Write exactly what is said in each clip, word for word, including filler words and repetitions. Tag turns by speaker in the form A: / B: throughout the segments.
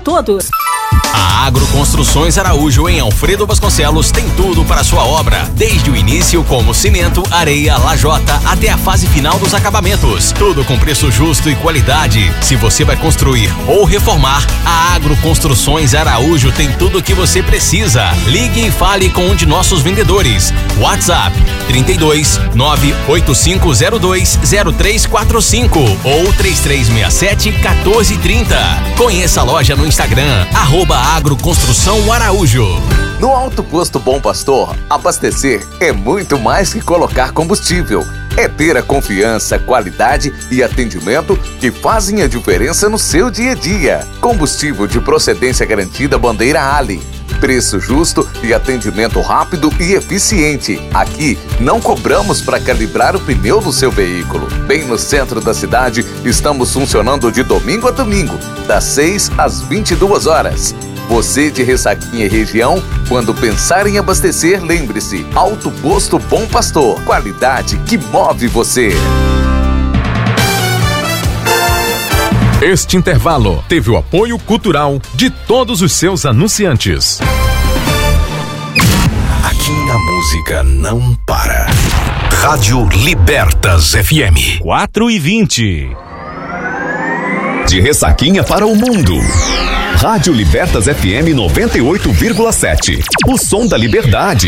A: todos.
B: A Agroconstruções Araújo, em Alfredo Vasconcelos, tem tudo para sua obra, desde o início, como cimento, areia, lajota, até a fase final dos acabamentos. Tudo com preço justo e qualidade. Se você vai construir ou reformar, a Agroconstruções Araújo tem tudo o que você precisa. Ligue e fale com um de nossos vendedores. WhatsApp trinta e dois, nove oito cinco zero dois, zero três quatro cinco ou três três seis sete, um quatro três zero. Conheça a loja no Instagram, arroba Agroconstrução Araújo.
C: No Alto Posto Bom Pastor, abastecer é muito mais que colocar combustível. É ter a confiança, qualidade e atendimento que fazem a diferença no seu dia a dia. Combustível de procedência garantida Bandeira Ali. Preço justo e atendimento rápido e eficiente. Aqui não cobramos para calibrar o pneu do seu veículo. Bem no centro da cidade, estamos funcionando de domingo a domingo, das seis às vinte e duas horas. Você de Ressaquinha e região, quando pensar em abastecer, lembre-se, Alto Posto Bom Pastor, qualidade que move você.
D: Este intervalo teve o apoio cultural de todos os seus anunciantes.
E: Aqui a música não para. Rádio Libertas F M.
D: quatro e vinte.
E: De Ressaquinha para o mundo. Rádio Libertas F M noventa e oito vírgula sete. O som da liberdade.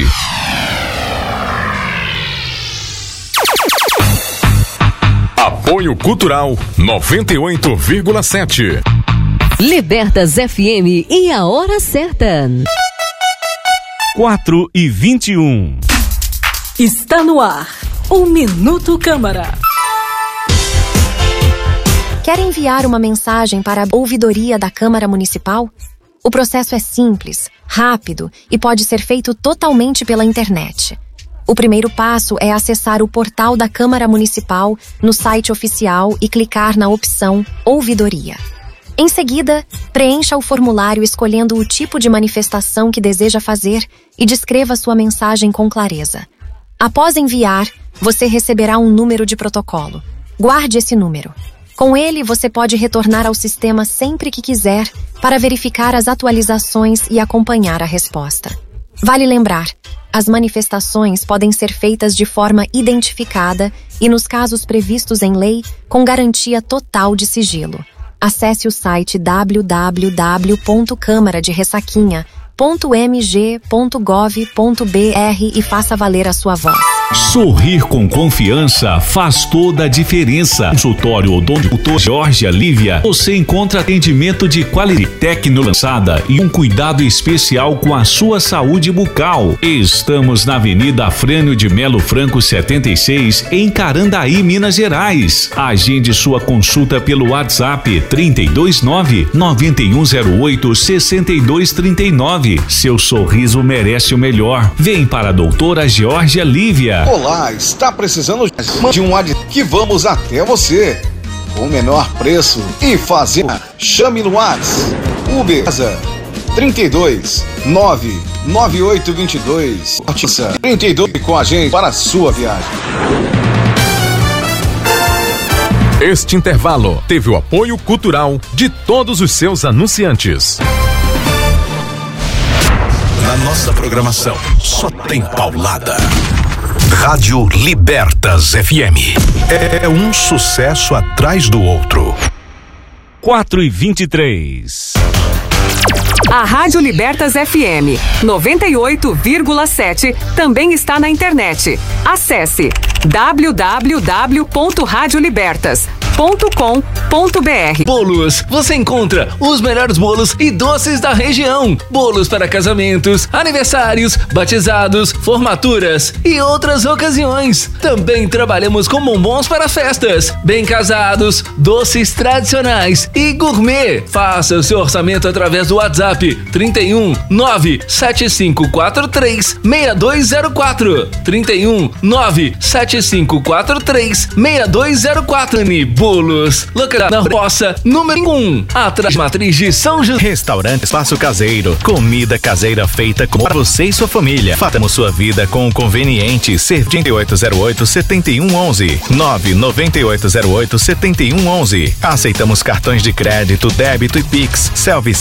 D: Apoio Cultural noventa e oito vírgula sete.
F: Libertas F M e a hora certa.
D: quatro e vinte e um.
A: Está no ar o Minuto Câmara.
G: Quer enviar uma mensagem para a ouvidoria da Câmara Municipal? O processo é simples, rápido e pode ser feito totalmente pela internet. O primeiro passo é acessar o portal da Câmara Municipal no site oficial e clicar na opção Ouvidoria. Em seguida, preencha o formulário escolhendo o tipo de manifestação que deseja fazer e descreva sua mensagem com clareza. Após enviar, você receberá um número de protocolo. Guarde esse número. Com ele, você pode retornar ao sistema sempre que quiser para verificar as atualizações e acompanhar a resposta. Vale lembrar, as manifestações podem ser feitas de forma identificada e, nos casos previstos em lei, com garantia total de sigilo. Acesse o site w w w ponto câmara de ressaquinha ponto m g ponto gov ponto b r e faça valer a sua voz.
H: Sorrir com confiança faz toda a diferença. Consultório Odonto Georgia Lívia, você encontra atendimento de qualidade, tecnologia lançada e um cuidado especial com a sua saúde bucal. Estamos na Avenida Afrânio de Melo Franco setenta e seis, em Carandaí, Minas Gerais. Agende sua consulta pelo WhatsApp trinta e dois, nove nove um zero oito, seis dois três nove. Seu sorriso merece o melhor. Vem para a doutora Georgia Lívia.
I: Olá, está precisando de um ad que vamos até você. Com o menor preço e fazer. Chame no WhatsApp. Uber trinta e dois, nove nove oito dois dois. trinta e dois com a gente para a sua viagem.
D: Este intervalo teve o apoio cultural de todos os seus anunciantes.
E: Na nossa programação, só tem paulada. Rádio Libertas F M. É um sucesso atrás do outro.
D: quatro e vinte e três.
J: A Rádio Libertas F M noventa e oito vírgula sete também está na internet. Acesse w w w ponto rádio libertas ponto com ponto b r.
K: Bolos, você encontra os melhores bolos e doces da região. Bolos para casamentos, aniversários, batizados, formaturas e outras ocasiões. Também trabalhamos com bombons para festas, bem casados, doces tradicionais e gourmet. Faça o seu orçamento através do WhatsApp trinta e um, nove sete cinco quatro três, seis dois zero quatro. trinta e um, nove sete cinco quatro três, seis dois zero quatro. Bolos, localizado na Roça, número um, atrás da Matriz de São José.
L: Restaurante Espaço Caseiro, comida caseira feita para você e sua família. Façamos sua vida com o conveniente. Serviço oito zero oito, sete um um um, nove nove oito zero oito, sete um um um. Aceitamos cartões de crédito, débito e Pix. Selvi